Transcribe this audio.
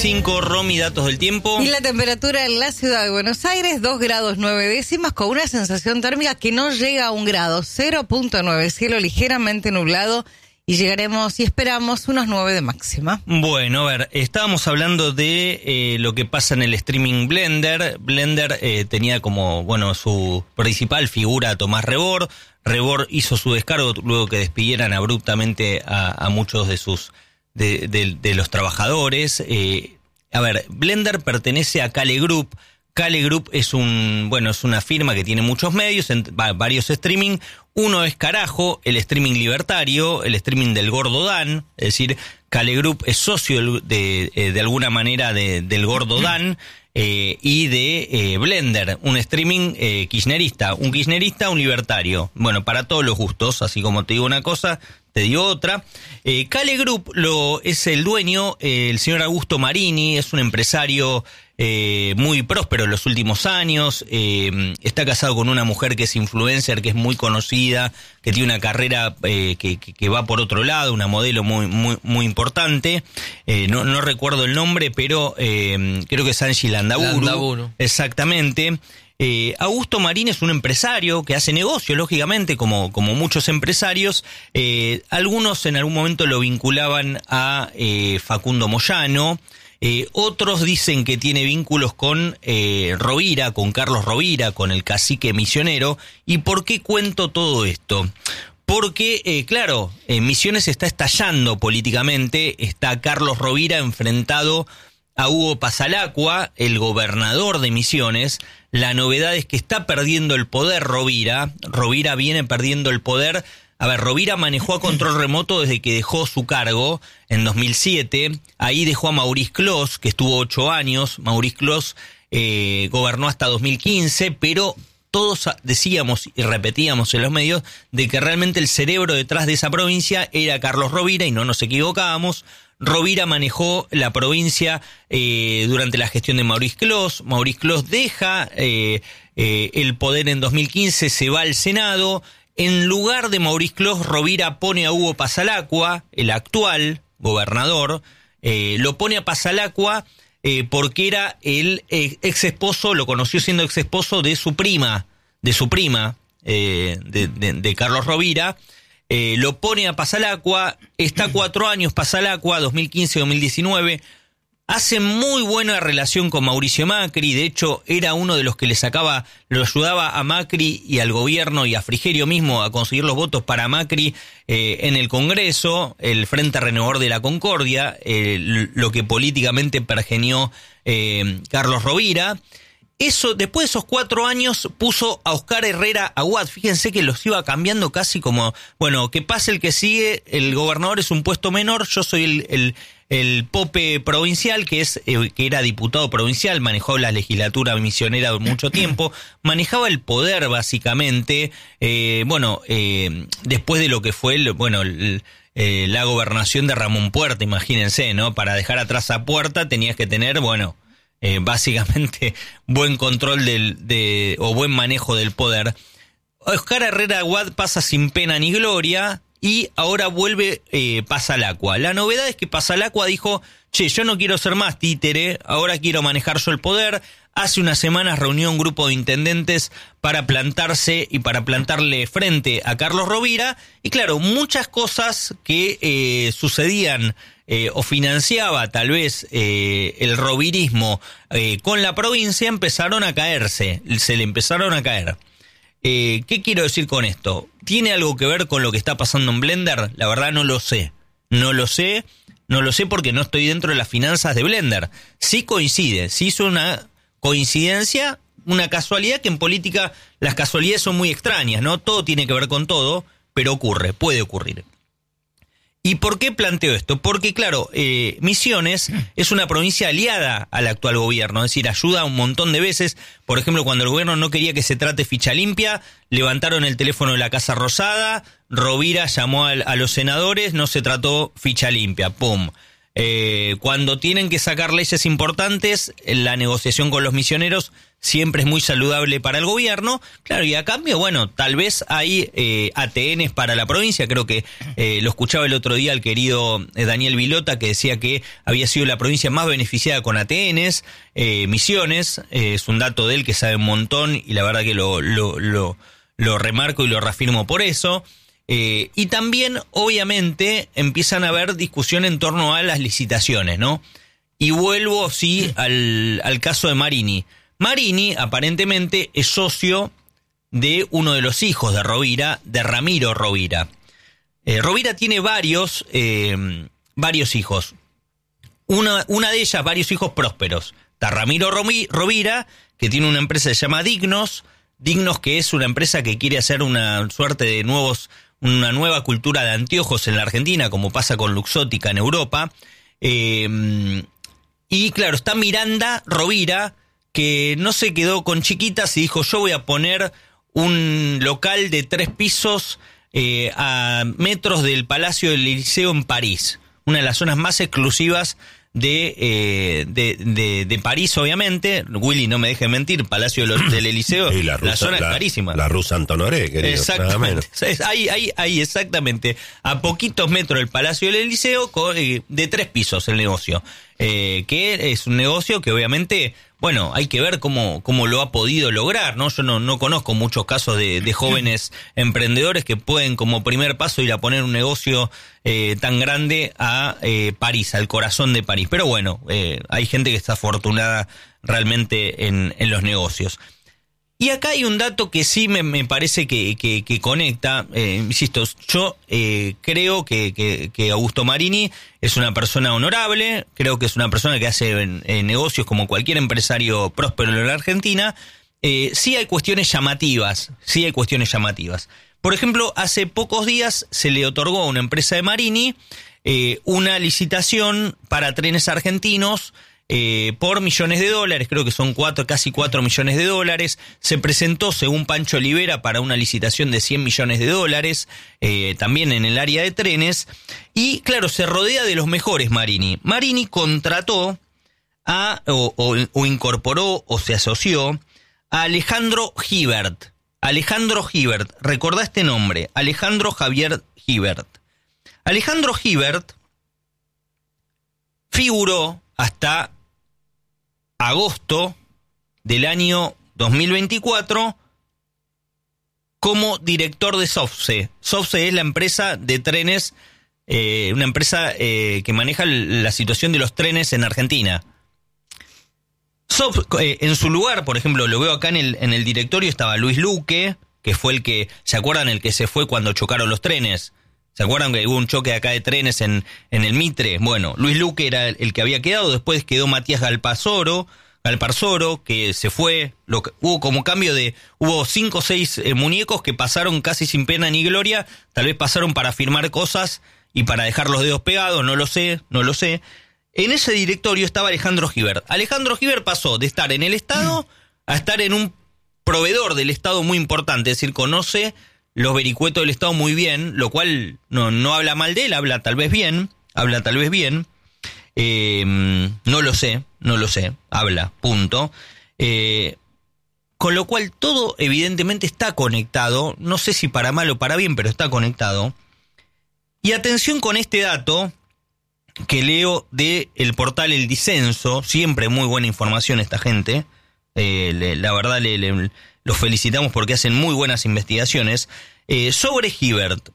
5, Romy, datos del tiempo. Y la temperatura en la ciudad de Buenos Aires, 2 grados 9 décimas, con una sensación térmica que no llega a 1 grado, 0.9, cielo ligeramente nublado, y llegaremos y esperamos unos 9 de máxima. Bueno, a ver, estábamos hablando de lo que pasa en el streaming Blender. Blender tenía como, bueno, su principal figura Tomás Rebord. Rebord hizo su descargo luego que despidieran abruptamente a muchos de sus de los trabajadores. A ver, Blender pertenece a Kale Group. Kale Group es una firma que tiene muchos medios, varios streaming. Uno es Carajo, el streaming libertario, el streaming del Gordo Dan, es decir, Kale Group es socio de alguna manera del Gordo Dan y de Blender, un streaming kirchnerista, un libertario. Bueno, para todos los gustos, así como te digo una cosa, te digo otra. Kale Group es el dueño, el señor Augusto Marini, es un empresario muy próspero en los últimos años, está casado con una mujer que es influencer, que es muy conocida, que tiene una carrera que va por otro lado, una modelo muy importante, no recuerdo el nombre, pero creo que es Angie Landaburu. Exactamente. Augusto Marín es un empresario que hace negocio, lógicamente, como muchos empresarios. Algunos en algún momento lo vinculaban a Facundo Moyano. Otros dicen que tiene vínculos con Rovira, con Carlos Rovira, con el cacique misionero. ¿Y por qué cuento todo esto? Porque, claro, Misiones está estallando políticamente. Está Carlos Rovira enfrentado a Hugo Pasalacqua, el gobernador de Misiones. La novedad es que está perdiendo el poder Rovira. Rovira viene perdiendo el poder. A ver, Rovira manejó a control remoto desde que dejó su cargo en 2007. Ahí dejó a Maurice Clos, que estuvo 8 años. Maurice Clos gobernó hasta 2015, pero todos decíamos y repetíamos en los medios de que realmente el cerebro detrás de esa provincia era Carlos Rovira, y no nos equivocábamos. Rovira manejó la provincia durante la gestión de Maurice Clos. Maurice Clos deja el poder en 2015, se va al Senado. En lugar de Maurice Clos, Rovira pone a Hugo Pasalacqua, el actual gobernador, lo pone a Pasalacqua porque era el ex esposo, lo conoció siendo ex esposo de su prima, de Carlos Rovira. Lo pone a Pasalacqua, está 4 años Pasalacqua, 2015-2019, hace muy buena relación con Mauricio Macri. De hecho era uno de los que lo ayudaba a Macri y al gobierno y a Frigerio mismo a conseguir los votos para Macri en el Congreso, el Frente Renovador de la Concordia, lo que políticamente pergenió Carlos Rovira. Eso, después de esos 4 años, puso a Oscar Herrera Aguad. Fíjense que los iba cambiando casi como, bueno, que pase el que sigue, el gobernador es un puesto menor, yo soy el pope provincial, que era diputado provincial, manejó la legislatura misionera mucho tiempo, manejaba el poder básicamente, después de lo que fue la gobernación de Ramón Puerta, imagínense, ¿no? Para dejar atrás a Puerta tenías que tener, básicamente buen control o buen manejo del poder. Oscar Herrera Aguad pasa sin pena ni gloria y ahora vuelve Pasalacqua. La novedad es que Pasalacqua dijo, yo no quiero ser más títere, ahora quiero manejar yo el poder. Hace unas semanas reunió un grupo de intendentes para plantarse y para plantarle frente a Carlos Rovira. Y claro, muchas cosas que sucedían o financiaba tal vez el rovirismo con la provincia empezaron a caerse, se le empezaron a caer. ¿Qué quiero decir con esto? ¿Tiene algo que ver con lo que está pasando en Blender? La verdad no lo sé porque no estoy dentro de las finanzas de Blender. Sí coincide, sí hizo una coincidencia, una casualidad, que en política las casualidades son muy extrañas, ¿no? Todo tiene que ver con todo, pero puede ocurrir. ¿Y por qué planteo esto? Porque, claro, Misiones es una provincia aliada al actual gobierno, es decir, ayuda un montón de veces. Por ejemplo, cuando el gobierno no quería que se trate ficha limpia, levantaron el teléfono de la Casa Rosada, Rovira llamó a los senadores, no se trató ficha limpia, ¡pum! Cuando tienen que sacar leyes importantes, la negociación con los misioneros siempre es muy saludable para el gobierno. Claro, y a cambio, bueno, tal vez hay ATNs para la provincia. Creo que lo escuchaba el otro día el querido Daniel Vilota, que decía que había sido la provincia más beneficiada con ATNs. Misiones, es un dato de él que sabe un montón y la verdad que lo remarco y lo reafirmo por eso. Y también, obviamente, empiezan a haber discusión en torno a las licitaciones, ¿no? Y vuelvo, sí, al caso de Marini. Marini, aparentemente, es socio de uno de los hijos de Rovira, de Ramiro Rovira. Rovira tiene varios hijos. Una de ellas, varios hijos prósperos. Está Ramiro Rovira, que tiene una empresa que se llama Dignos, que es una empresa que quiere hacer una suerte de una nueva cultura de anteojos en la Argentina, como pasa con Luxótica en Europa. Y claro, está Miranda Rovira, que no se quedó con chiquitas y dijo, yo voy a poner un local de 3 pisos a metros del Palacio del Elíseo en París, una de las zonas más exclusivas de París, obviamente. Willy, no me deje mentir, Palacio del Elíseo, y la zona es carísima. La Rue Saint-Honoré, querido. Exactamente. Ahí, exactamente, a poquitos metros del Palacio del Elíseo, de 3 pisos el negocio. Que es un negocio que obviamente, bueno, hay que ver cómo lo ha podido lograr, ¿no? Yo no conozco muchos casos de jóvenes emprendedores que pueden como primer paso ir a poner un negocio tan grande a París, al corazón de París. Pero bueno, hay gente que está afortunada realmente en los negocios. Y acá hay un dato que sí me parece que conecta. Insisto, yo creo que Augusto Marini es una persona honorable, creo que es una persona que hace negocios como cualquier empresario próspero en la Argentina. Sí hay cuestiones llamativas. Por ejemplo, hace pocos días se le otorgó a una empresa de Marini una licitación para trenes argentinos por millones de dólares, creo que son casi 4 millones de dólares. Se presentó, según Pancho Olivera, para una licitación de 100 millones de dólares, también en el área de trenes. Y claro, se rodea de los mejores Marini. Marini contrató o incorporó o se asoció a Alejandro Gibert. Alejandro Gibert, recordá este nombre, Alejandro Javier Gibert. Alejandro Gibert figuró hasta agosto del año 2024 como director de SOFCE. SOFCE es la empresa de trenes, una empresa que maneja la situación de los trenes en Argentina. En su lugar, por ejemplo, lo veo acá en el directorio, estaba Luis Luque, que fue el que, ¿se acuerdan? El que se fue cuando chocaron los trenes. ¿Se acuerdan que hubo un choque acá de trenes en el Mitre? Bueno, Luis Luque era el que había quedado, después quedó Matías Galparzoro, que se fue, hubo como cambio hubo 5 o 6 muñecos que pasaron casi sin pena ni gloria, tal vez pasaron para firmar cosas y para dejar los dedos pegados, no lo sé. En ese directorio estaba Alejandro Gibert. Alejandro Gibert pasó de estar en el Estado a estar en un proveedor del Estado muy importante, es decir, conoce los vericuetos del Estado muy bien, lo cual no habla mal de él, habla tal vez bien, no lo sé, habla, punto. Con lo cual todo evidentemente está conectado, no sé si para mal o para bien, pero está conectado. Y atención con este dato que leo del portal El Disenso, siempre muy buena información esta gente, la verdad los felicitamos porque hacen muy buenas investigaciones, sobre Gibert.